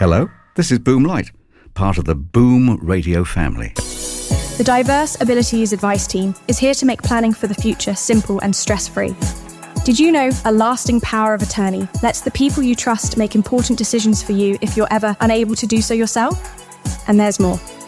Hello, this is Boom Light, part of the Boom Radio family. The Diverse Abilities Advice Team is here to make planning for the future simple and stress-free. Did you know a lasting power of attorney lets the people you trust make important decisions for you if you're ever unable to do so yourself? And there's more.